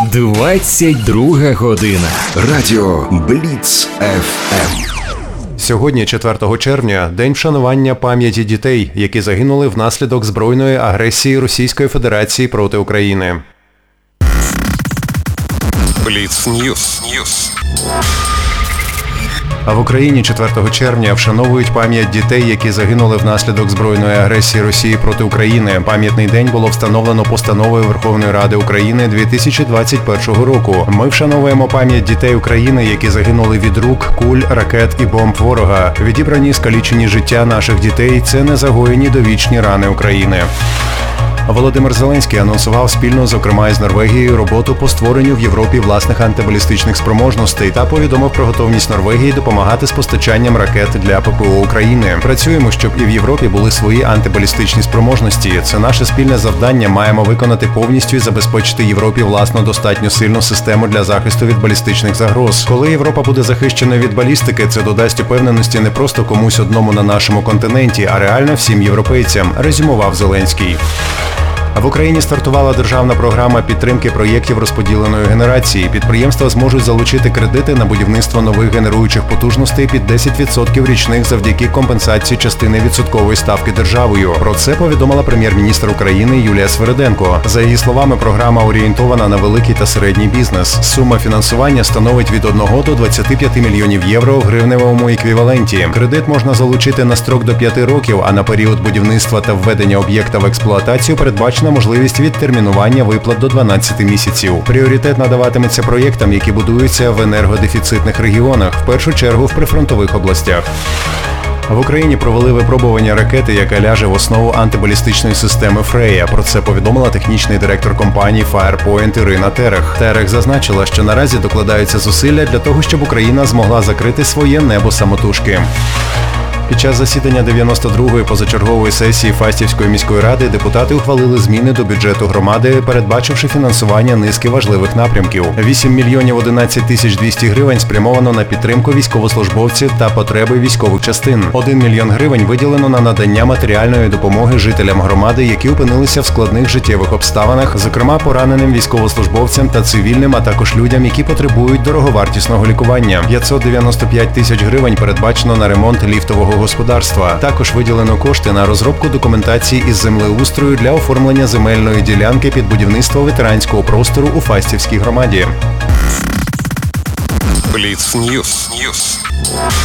22 година. Радіо Бліц ФМ. Сьогодні, 4 червня, день вшанування пам'яті дітей, які загинули внаслідок збройної агресії Російської Федерації проти України. Бліц Ньюс. А в Україні 4 червня вшановують пам'ять дітей, які загинули внаслідок збройної агресії Росії проти України. Пам'ятний день було встановлено постановою Верховної Ради України 2021 року. Ми вшановуємо пам'ять дітей України, які загинули від рук, куль, ракет і бомб ворога. Відібрані скалічені життя наших дітей – це незагоєні довічні рани України. Володимир Зеленський анонсував спільно, зокрема із Норвегією, роботу по створенню в Європі власних антибалістичних спроможностей та повідомив про готовність Норвегії допомагати з постачанням ракет для ППО України. Працюємо, щоб і в Європі були свої антибалістичні спроможності. Це наше спільне завдання, маємо виконати повністю і забезпечити Європі власну достатньо сильну систему для захисту від балістичних загроз. Коли Європа буде захищеною від балістики, це додасть упевненості не просто комусь одному на нашому континенті, а реально всім європейцям, резюмував Зеленський. В Україні стартувала державна програма підтримки проєктів розподіленої генерації. Підприємства зможуть залучити кредити на будівництво нових генеруючих потужностей під 10% річних завдяки компенсації частини відсоткової ставки державою. Про це повідомила прем'єр-міністр України Юлія Свериденко. За її словами, програма орієнтована на великий та середній бізнес. Сума фінансування становить від 1 до 25 мільйонів євро у гривневому еквіваленті. Кредит можна залучити на строк до 5 років, а на період будівництва та введення об'єкта в експлуатацію передбачено можливість відтермінування виплат до 12 місяців. Пріоритет надаватиметься проєктам, які будуються в енергодефіцитних регіонах, в першу чергу в прифронтових областях. В Україні провели випробування ракети, яка ляже в основу антибалістичної системи «Фрея». Про це повідомила технічний директор компанії Firepoint Ірина Терех. Терех зазначила, що наразі докладаються зусилля для того, щоб Україна змогла закрити своє небо самотужки. Під час засідання 92-ї позачергової сесії Фастівської міської ради депутати ухвалили зміни до бюджету громади, передбачивши фінансування низки важливих напрямків. 8 мільйонів 11 тисяч 200 гривень спрямовано на підтримку військовослужбовців та потреби військових частин. 1 мільйон гривень виділено на надання матеріальної допомоги жителям громади, які опинилися в складних життєвих обставинах, зокрема пораненим військовослужбовцям та цивільним, а також людям, які потребують дороговартісного лікування. 595 тисяч гривень передбачено на ремонт ліфтового господарства. Також виділено кошти на розробку документації із землеустрою для оформлення земельної ділянки під будівництво ветеранського простору у Фастівській громаді. Бліц Ньюс.